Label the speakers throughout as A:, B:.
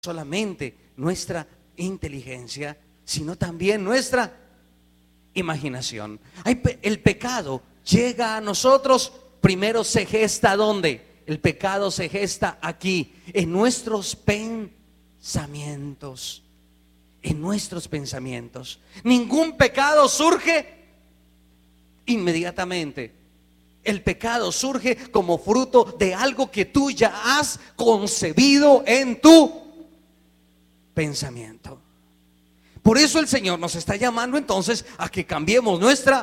A: solamente nuestra inteligencia, sino también nuestra imaginación. El pecado llega a nosotros, primero se gesta ¿dónde? El pecado se gesta aquí, en nuestros pensamientos. En nuestros pensamientos. Ningún pecado surge inmediatamente. El pecado surge como fruto de algo que tú ya has concebido en tu pensamiento. Por eso el Señor nos está llamando entonces a que cambiemos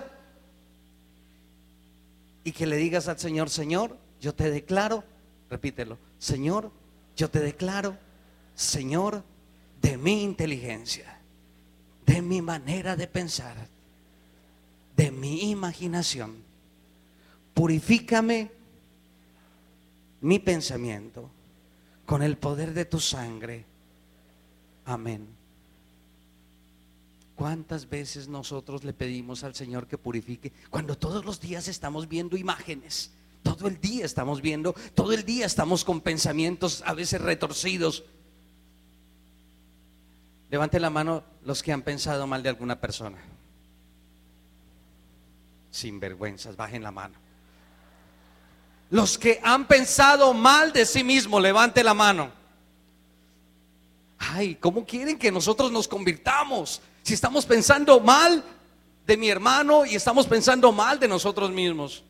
A: y que le digas al Señor: Señor, yo te declaro, repítelo, Señor, yo te declaro, Señor, de mi inteligencia, de mi manera de pensar, de mi imaginación, purifícame mi pensamiento con el poder de tu sangre. Amén. ¿Cuántas veces nosotros le pedimos al Señor que purifique cuando todos los días estamos viendo imágenes? Todo el día estamos viendo, todo el día estamos con pensamientos a veces retorcidos. Levante la mano los que han pensado mal de alguna persona. Sinvergüenzas, bajen la mano. Los que han pensado mal de sí mismos, levante la mano. Ay, ¿cómo quieren que nosotros nos convirtamos si estamos pensando mal de mi hermano y estamos pensando mal de nosotros mismos?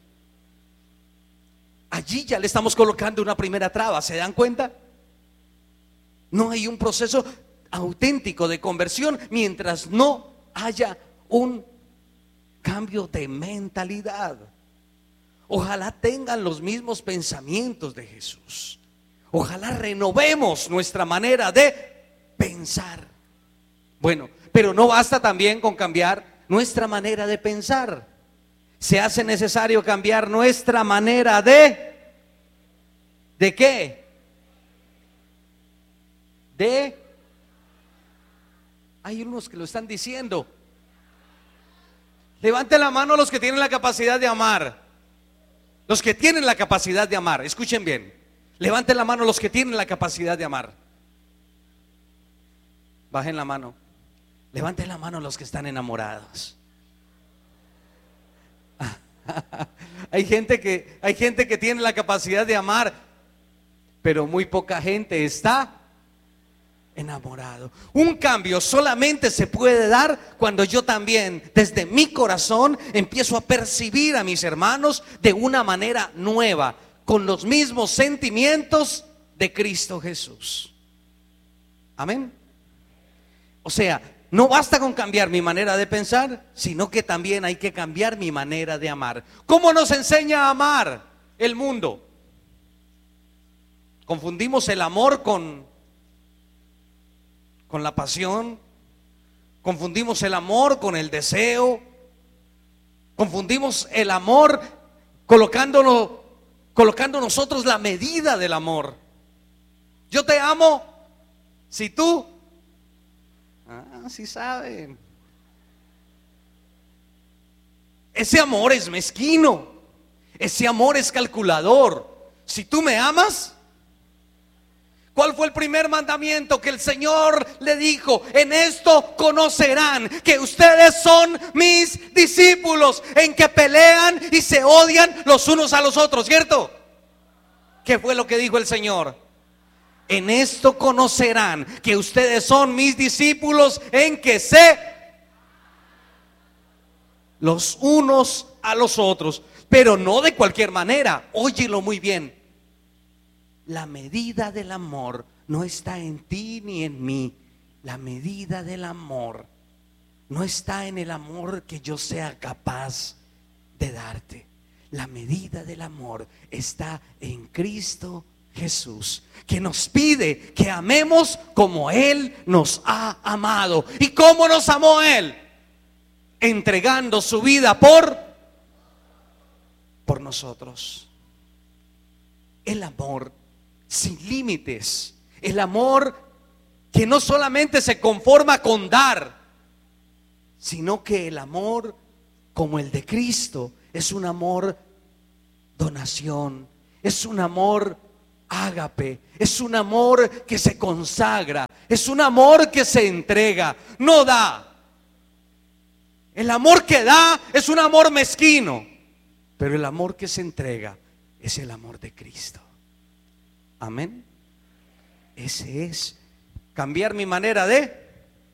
A: Allí ya le estamos colocando una primera traba, ¿se dan cuenta? No hay un proceso auténtico de conversión mientras no haya un cambio de mentalidad. Ojalá tengan los mismos pensamientos de Jesús. Ojalá renovemos nuestra manera de pensar. Bueno, pero no basta también con cambiar nuestra manera de pensar. Se hace necesario cambiar nuestra manera ¿de qué? Hay unos que lo están diciendo. Levante la mano los que tienen la capacidad de amar. Los que tienen la capacidad de amar. Escuchen bien. Levante la mano los que tienen la capacidad de amar. Bajen la mano. Levante la mano los que están enamorados. Hay gente que tiene la capacidad de amar, pero muy poca gente está enamorado. Un cambio solamente se puede dar cuando yo también desde mi corazón empiezo a percibir a mis hermanos de una manera nueva, con los mismos sentimientos de Cristo Jesús. Amén. O sea, no basta con cambiar mi manera de pensar, sino que también hay que cambiar mi manera de amar. ¿Cómo nos enseña a amar el mundo? Confundimos el amor con la pasión, confundimos el amor con el deseo, confundimos el amor colocando nosotros la medida del amor. Yo te amo si tú, sí saben. Ese amor es mezquino, ese amor es calculador. Si tú me amas, ¿cuál fue el primer mandamiento que el Señor le dijo? En esto conocerán que ustedes son mis discípulos, en que pelean y se odian los unos a los otros, ¿cierto? ¿Qué fue lo que dijo el Señor? En esto conocerán que ustedes son mis discípulos, en que se los unos a los otros, pero no de cualquier manera. Óyelo muy bien. La medida del amor no está en ti ni en mí. La medida del amor no está en el amor que yo sea capaz de darte. La medida del amor está en Cristo Jesús, que nos pide que amemos como Él nos ha amado. ¿Y cómo nos amó Él? Entregando su vida por nosotros. El amor sin límites, el amor que no solamente se conforma con dar, sino que el amor como el de Cristo es un amor donación, es un amor ágape, es un amor que se consagra, es un amor que se entrega, no da. El amor que da es un amor mezquino, pero el amor que se entrega es el amor de Cristo. Amén. Ese es cambiar mi manera de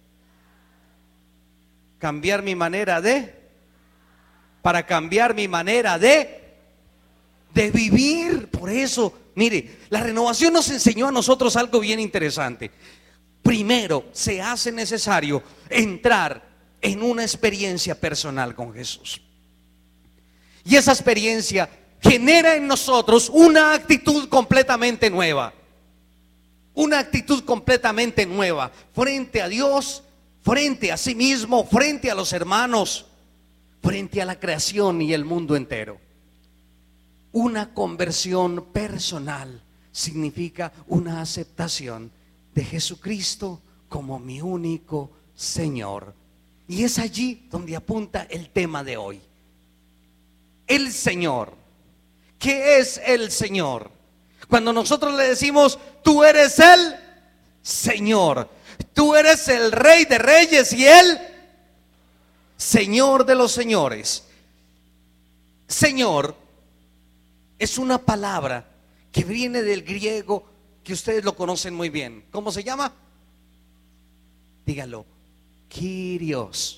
A: para cambiar mi manera de vivir. Por eso, mire, la renovación nos enseñó a nosotros algo bien interesante. Primero, se hace necesario entrar en una experiencia personal con Jesús. Y esa experiencia genera en nosotros una actitud completamente nueva. Una actitud completamente nueva frente a Dios, frente a sí mismo, frente a los hermanos, frente a la creación y el mundo entero. Una conversión personal significa una aceptación de Jesucristo como mi único Señor. Y es allí donde apunta el tema de hoy. El Señor. ¿Qué es el Señor? Cuando nosotros le decimos, tú eres el Señor, tú eres el Rey de Reyes y el Señor de los señores. Señor es una palabra que viene del griego, que ustedes lo conocen muy bien. ¿Cómo se llama? Dígalo. Kyrios.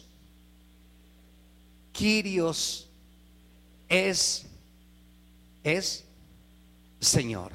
A: Kyrios es Señor.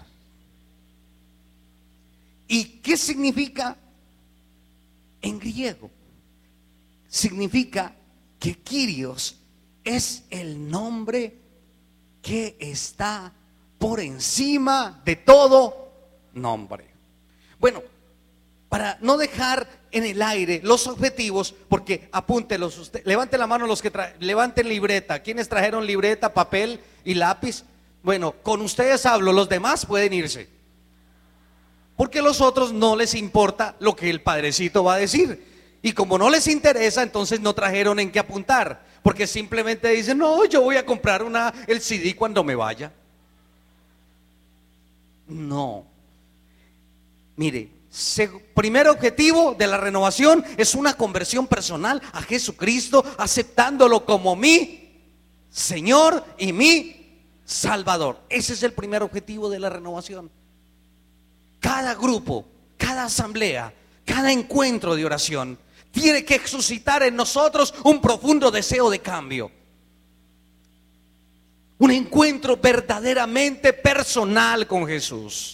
A: ¿Y qué significa en griego? Significa que Kyrios es el nombre que está por encima de todo nombre. Bueno, para no dejar en el aire los objetivos, porque apúntelos usted, levante la mano los que levanten libreta. ¿Quiénes trajeron libreta, papel y lápiz? Bueno, con ustedes hablo, los demás pueden irse, porque a los otros no les importa lo que el padrecito va a decir. Y como no les interesa, entonces no trajeron en qué apuntar, porque simplemente dicen, no, yo voy a comprar el CD cuando me vaya. No. Mire, primer objetivo de la renovación es una conversión personal a Jesucristo, aceptándolo como mi Señor y mi Salvador. Ese es el primer objetivo de la renovación. Cada grupo, cada asamblea, cada encuentro de oración tiene que suscitar en nosotros un profundo deseo de cambio. Un encuentro verdaderamente personal con Jesús.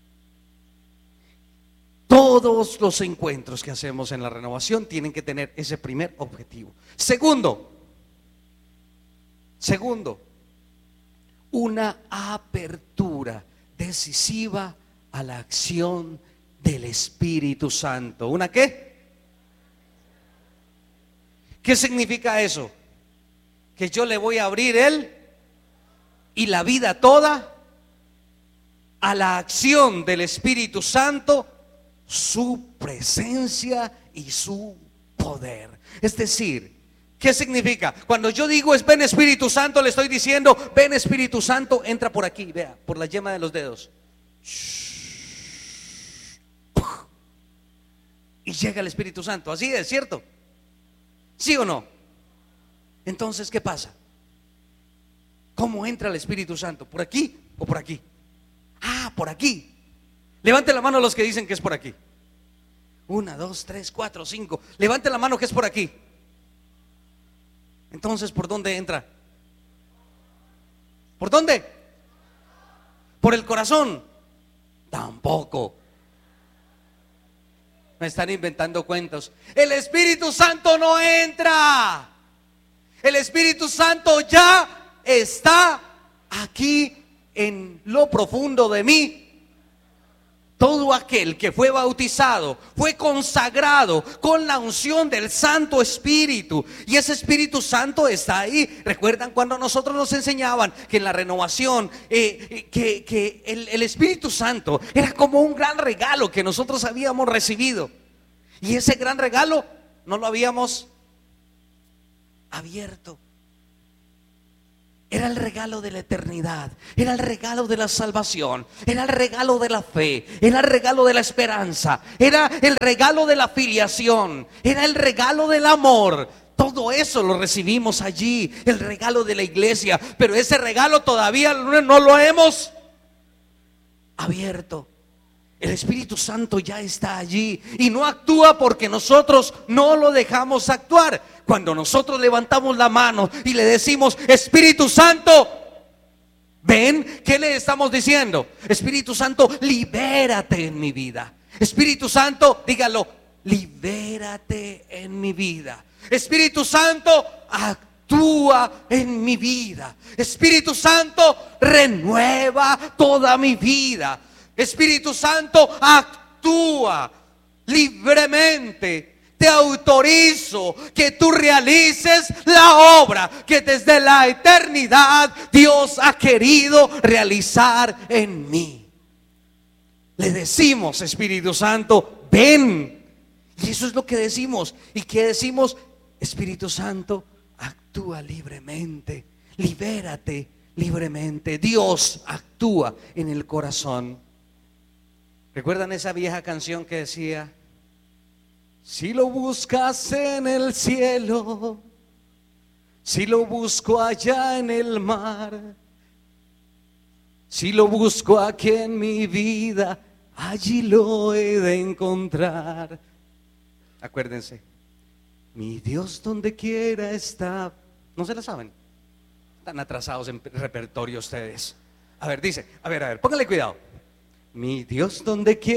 A: Todos los encuentros que hacemos en la renovación tienen que tener ese primer objetivo. Segundo, una apertura decisiva a la acción del Espíritu Santo. ¿Una qué? ¿Qué significa eso? Que yo le voy a abrir él y la vida toda a la acción del Espíritu Santo, su presencia y su poder. Es decir, ¿qué significa? Cuando yo digo es ven Espíritu Santo, le estoy diciendo ven Espíritu Santo, entra por aquí, vea, por la yema de los dedos. Y llega el Espíritu Santo. Así es, ¿cierto? ¿Sí o no? Entonces, ¿qué pasa? ¿Cómo entra el Espíritu Santo? ¿Por aquí o por aquí? Ah, por aquí. Levante la mano los que dicen que es por aquí. 1, 2, 3, 4, 5. Levante la mano que es por aquí. Entonces, ¿por dónde entra? ¿Por dónde? ¿Por el corazón? Tampoco. Me están inventando cuentos. El Espíritu Santo no entra. El Espíritu Santo ya está aquí en lo profundo de mí. Todo aquel que fue bautizado, fue consagrado con la unción del Santo Espíritu. Y ese Espíritu Santo está ahí. ¿Recuerdan cuando a nosotros nos enseñaban que en la renovación, que el Espíritu Santo era como un gran regalo que nosotros habíamos recibido? Y ese gran regalo no lo habíamos abierto. Era el regalo de la eternidad, era el regalo de la salvación, era el regalo de la fe, era el regalo de la esperanza, era el regalo de la filiación, era el regalo del amor. Todo eso lo recibimos allí, el regalo de la iglesia. Pero ese regalo todavía no lo hemos abierto. El Espíritu Santo ya está allí y no actúa porque nosotros no lo dejamos actuar. Cuando nosotros levantamos la mano y le decimos: Espíritu Santo, ven, ¿qué le estamos diciendo? Espíritu Santo, libérate en mi vida. Espíritu Santo, dígalo, libérate en mi vida. Espíritu Santo, actúa en mi vida. Espíritu Santo, renueva toda mi vida. Espíritu Santo, actúa libremente. Te autorizo que tú realices la obra que desde la eternidad Dios ha querido realizar en mí. Le decimos: Espíritu Santo, ven. Y eso es lo que decimos. ¿Y qué decimos? Espíritu Santo, actúa libremente, libérate libremente. Dios actúa en el corazón. ¿Recuerdan esa vieja canción que decía: si lo buscas en el cielo, si lo busco allá en el mar, si lo busco aquí en mi vida, allí lo he de encontrar? Acuérdense: mi Dios donde quiera está. ¿No se la saben? Están atrasados en repertorio ustedes. A ver, dice, a ver, pónganle cuidado. Mi Dios donde quiera